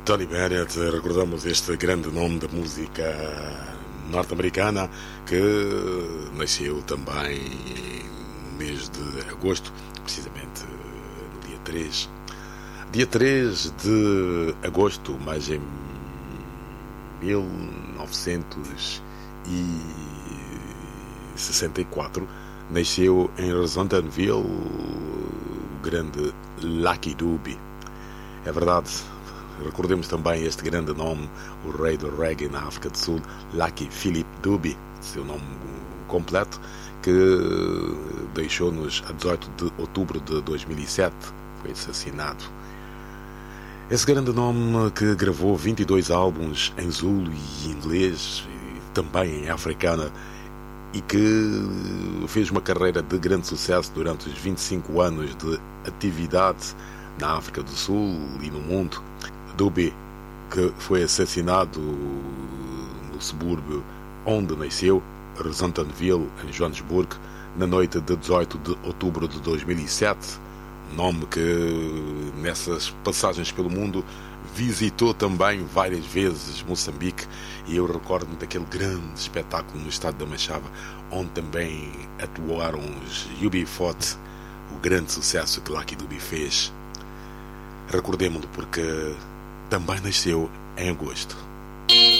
Tony Bennett, recordamos este grande nome da música norte-americana que nasceu também no mês de agosto, precisamente no dia 3. Dia 3 de agosto, mas em 1964, nasceu em Rosentville o grande Lucky Dube. É verdade. Recordemos também este grande nome, o rei do reggae na África do Sul, Lucky Philip Dube, seu nome completo, que deixou-nos a 18 de outubro de 2007, foi assassinado. Esse grande nome que gravou 22 álbuns em Zulu e inglês, e também em africana, e que fez uma carreira de grande sucesso durante os 25 anos de atividade na África do Sul e no mundo. Dube, que foi assassinado no subúrbio onde nasceu, Rosentville, em Joanesburgo, na noite de 18 de outubro de 2007. Nome que, nessas passagens pelo mundo, visitou também várias vezes Moçambique, e eu recordo-me daquele grande espetáculo no estado da Machava, onde também atuaram os UB40, o grande sucesso que Lucky Dube fez. Recordemo-lo porque também nasceu em agosto.